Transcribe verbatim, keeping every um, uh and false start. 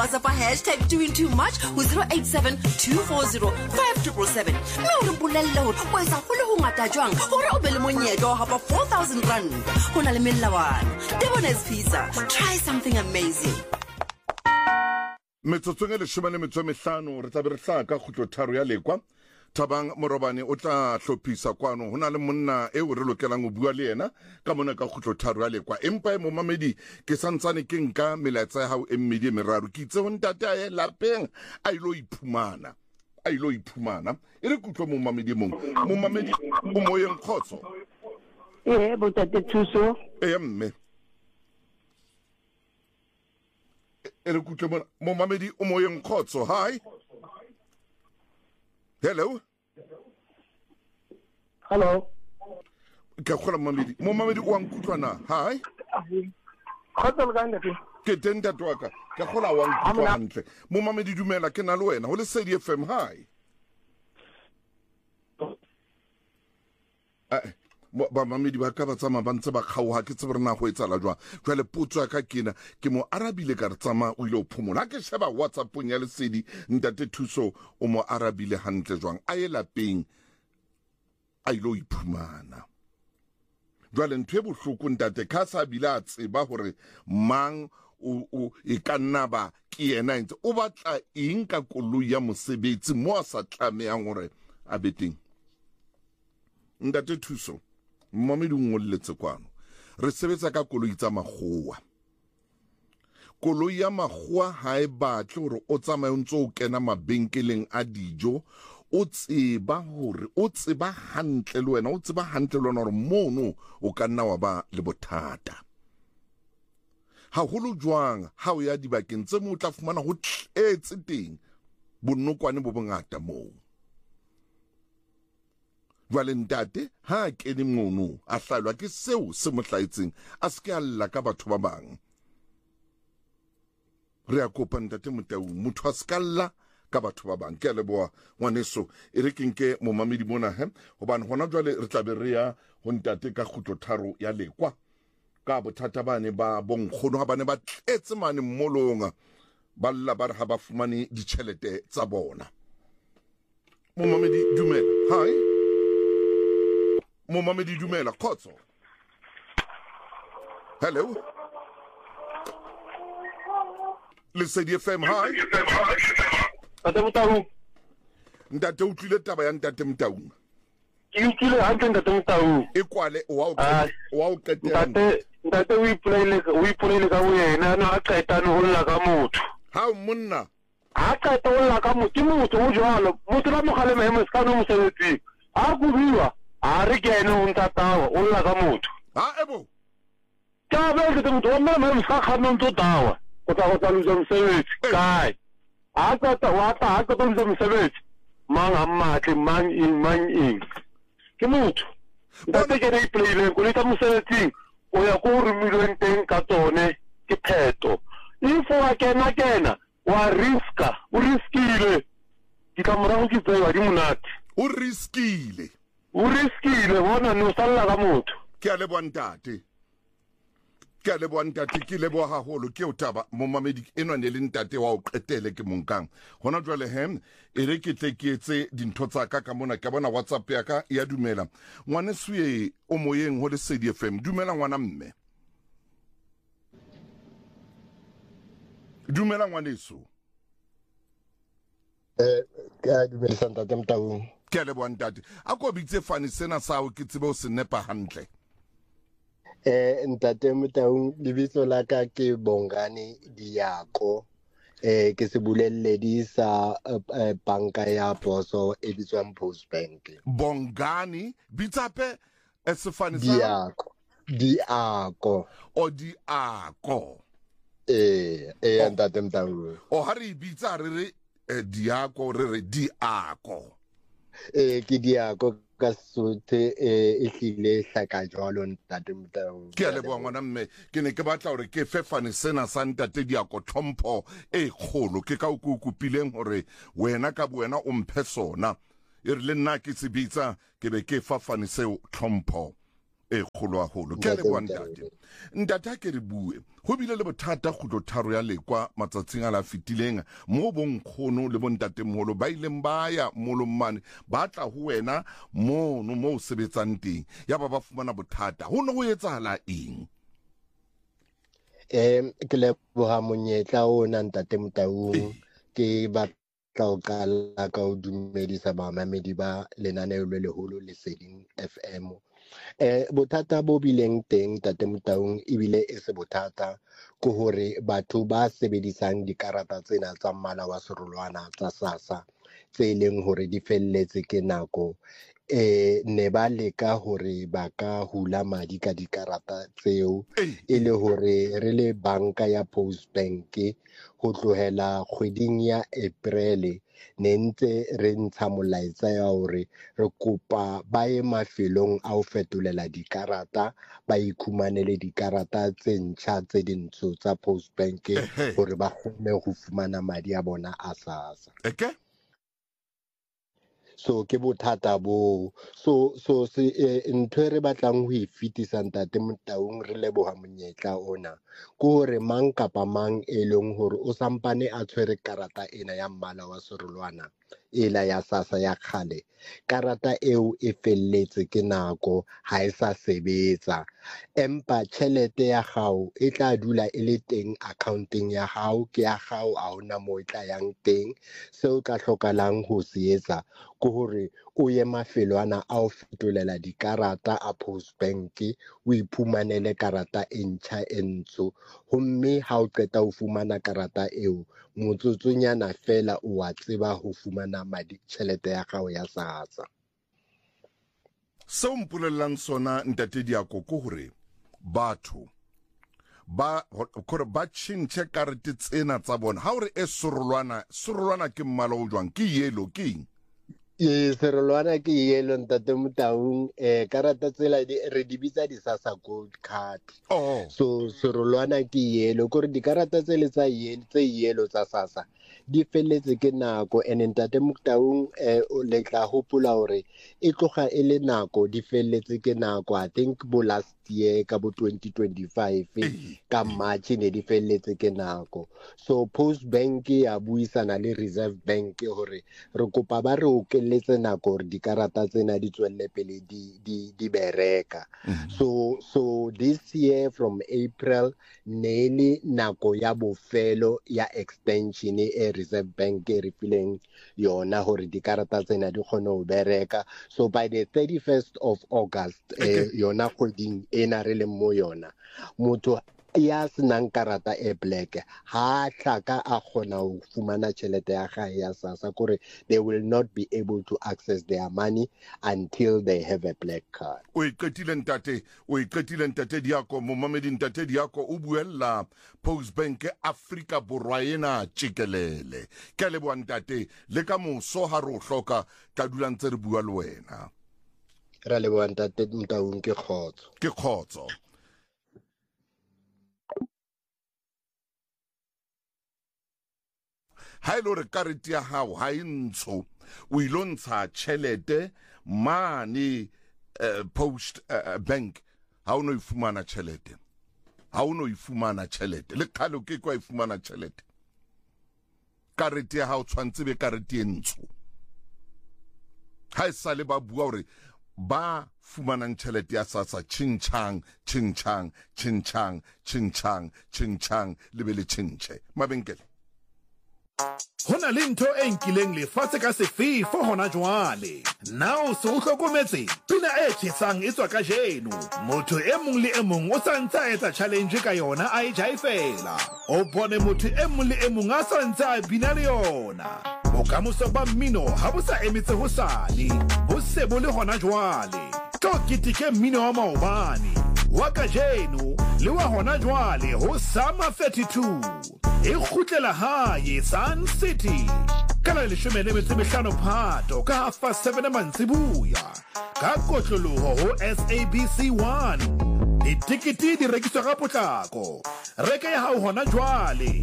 WhatsApp hashtag doing too much ho zero eight seven two four zero five seven seven. No re bolelle hore o etsa go le ho ngata jwang hore o be le monyetlo wa four thousand rand. Ho na le melawana. Debona's Pizza. Try something amazing. Metsotsong le shomane metso mehlano re tla be re tla ka khutlo tharo ya lekwa. Thabang Morobane o tla hlophisa kwano hona le monna e o re lokelang o bua le yena ka mona ka khutlo tharo ya lekwa. Empa mo mamedi ke santsane ke nka melatsa ya hao e mmedi e meraro ke itse ho ntate a ye lapeng a ilo iphumana a ilo iphumana e re kutlo mo mamedi mong mo mamedi o moyeng khotso eh botate thuso e mme e re kutlo mo mamedi o moyeng khotso. Hi. Hello. Hello. Ke khola mamedi. Mo mamedi o nkutlwana. Hi. Khotso le ntate. Ke tenda twaka. Ke khola wa nkutlwa hantle. Mo mamedi dumela ke na le wena. Ho le C D F M. Hi. Eh ba mamedi ba ka ba tsama ba ntse ba kgaoha ke tsebe rena go etsala jwa jwa le potso ka kena ke mo arabile ka re tsama o ile o phomola ke sheba WhatsApp ya le sedi ntate thuso o mo arabile hantle jwang a ye lapeng a ile o iphumana jwa le ntwe bohloko ntate ka sa bila tseba hore mang o o e kanna ba ke yena ntse o batla eng ka koloi ya mosebetsi mo a sa tlameang hore a beteng ntate thuso mamedi ngolletse kwano re sebetsa ka koloi tsa magoa koloi ya magoa ha e batle hore o tsamaye ntse o kena mabenkeleng a dijo o tseba hore o tseba hantle le wena o tseba hantle le wena hore mono o ka nna wa ba le bothata haholo jwang ha o ya dibakeng tse mo tla fumana ho tletse teng bonokwane bo bongata moo jwale ntate ha kene mono a hlalwa ke seo se mo hlaetseng a se ke a lla ka batho ba bang re a kopa ntate Motau motho a se ka lla ka batho ba bang ke a leboa ngwaneso e re kenke mo mamedi mona he hobane hona jwale re tla be re ya ho ntate ka khutlo tharo ya lekwa ka bothata bane ba bonkgono ha bane ba tletse mane mmolonga ba lla ba re ha ba fumane ditjhelete tsa bona mo mamedi dumela. Hi. Mo mamedi dumela khotso. Hello. Le C D F M. Hi. Ntate Motau. Ntate o tlile taba ya ntate Motau. Ke utlwile hantle ntate Motau. E kwale o wa o wa o qetela. Ntate ntate o ipolaile o ipolaile ka bo yena na a qeta no holla ka motho. Ha monna. A qeta holla ka motho ke motho o jwalo. Motho la mogale mehemo ska no mosebetsi. A kubiwa. A re kene o ntatawa o lla ka motho. Ha ebo. Ka ba ke motho o mma mehemo ska khana ntso tawa. Go tla go tla luza mosebetsi. Kai. A qeta wa ta a qeta luza mosebetsi. Mang a matle mang in mang in. Ke motho. Ntate ke re ipolaile ko le ta mosebetsi o ya go rumilweng teng ka tsone ke pheto. Ifo wa kena kena wa riska o riskile di kamora go ditsewa di monate o riskile o riskile bona no salla ka motho ke a le bontate ke a le bontate ke le bo haholo ke o taba mo mamedi enwa ne le ntate wa o qetele ke monkang hona jwale hem e re ke tle ke etse dintho tsa ka ka mona ke bona WhatsApp ya ka ya dumela ngwane suye o moyeng ho le C D F M dumela ngwana mme dumela ngwaneso eh ka dumela santa temtaung ke le bontate a ko bitse fane sena sa o ke tsebe o se nepa hantle eh ntate Mtaung lebitso la ka ke Bongani Diako eh ke se bulelledi sa banka ya Poso e bitswang Post Bank. Bongani bitsape e se fane sa Diako Diako o Diako eh eh ntate Mtaung o ha re bitsa re re Diako re re Diako eh ke Diako ka sothe e hlile hlaka jwalo ntate Mtaung ke a le bona ngwana mme ke ne ke batla hore ke fefane sena sa ntate Diako Tlhompho e kgolo ke ka o kupileng hore wena ka buena o mphe sona e re le nna ke se bitsa ke be ke fafane seo Tlhompho e kgolo haholo ke le bua ntate ntate ke re bue go bile le bothata go tlo tharo ya lekwa matsatsing a la fitileng mo bonkgono le bontate moholo ba ileng ba ya molomane ba tla ho wena mo no mo sebetsang teng ya ba ba fumana bothata ho no go etsahala eng em ke le boha monyetla ona ntate Motaung ke ba tla o qala ka o dumedisa bamamedi ba lenaneo le leholo Leseding F M. Eh bothata bo bileng teng tate Motaung ebile e se bothata go hore batho ba sebedisang dikarata tsena tsa mmala wa serolwana tsa SASSA tse leng hore di felletse ke nako eh ne ba leka hore ba ka hula madi ka dikarata tseo e le hore re le banka ya Postbank go tlohela kgweding ya April ne ntse re ntsha molaetsa ya hore re kopa ba ye mafelong a o fetolela dikarata ba ikhumanele dikarata tse ntšha tse dintsho tsa Postbank hore ba kgone go fumana madi a bona a SASSA. Okay. So ke bothata bo so so se ntho re batlang ho ifitisa ntate Motaung re leboha monyetla ona go re mang kapa mang e leng hore o sampane a tshwere karata ena ya mmala wa serolwana ela ya SASSA ya khale karata eo e felletse ke nako ha e sa sebetsa empa tšhelete ya gago e tla dula e le teng accounting ya gago ke ya gago a hona mo e tla yang teng seo ka hlokalang ho se etsa go hore o ye mafelwana a o fetolela dikarata a Postbank o iphumanele karata e ntšha e ntsho gomme ha o qeta ho fumana karata eo motsotsonyana fela o a tseba ho fumana madi tšhelete ya gago ya SASSA. So mpulellang sona ntate Diako go hore batho ba gore ba tšhintšhe karete tsena tsa bona ha hore e serolwana serolwana ke mmala o jwang ke yellow king e serolwana ke yellow ntate Motaung eh karata tsela di re di bitsa di SASSA gold card. Oh So serolwana ke yellow gore dikarata tse le tsa yellow tse yellow tsa SASSA di felletse ke nako ene ntate Motaung eh le tla hopola hore e tloga e le nako di felletse ke nako I think bo last year ka bo twenty twenty-five ka March ne di felletse ke nako so Postbank ya buisana le Reserve Bank hore re kopa ba re o keletse nako hore dikarata tsena di tswelle pele di di di bereka so so this year from April ne nako ya bofelo ya extension e Reserve Bank e re fileng yona hore dikarata tsena di kgone ho bereka so by the thirty-first of August eh, yona kgoding ena re le mo yona motho ya senang karata e black ha tlaka a kgona ho fumana tšhelete ya gae ya SASSA gore they will not be able to access their money until they have a black card. o iqetile ntate o iqetile ntate Diako mo mamedi ntate Diako o buella Postbank Africa borwa ena tšikelele ke le bua ntate le ka moso ha ro hloka ka dula ntse re bua le wena ra le bua ntate Motaung ke khotso ke khotso ha ile re karete ya hao ha e ntsho o ilontsha tšhelete mane uh, Post uh, Bank ha o no ifumana tšhelete ha o no ifumana tšhelete le khalo ke kwa ifumana tšhelete karete ya hao tshwantse be karete e ntsho ha e sa le ba bua hore ba fumanang tšhelete ya SASSA tšhintšhang tšhintšhang tšhintšhang tšhintšhang tšhintšhang le be le tšhintšhe mabenkele Hona le ntho e nkileng lefatshe ka sefefo hona jwale. Now se o hlokometse pina e tjhesang e tswa ka jeno. Motho e mong le e mong o sa ntse a etsa challenge ka yona a e jaifela. O bone motho e mong le e mong a sa ntse a bina le yona. Bokamoso ba mmino ha bo sa emetse ho sale. Bo se bo le hona jwale. To kitike mmino wa maobane. Wa ka jeno le wa hona jwale ho Summer thirty-two. E khutlela hae Sun City kana le shomene metsi mehlano phato ka half past seven mantsibuya ka kotloloho ho S A B C one ditikiti di rekiswa ka potlako reka ya hao hona jwale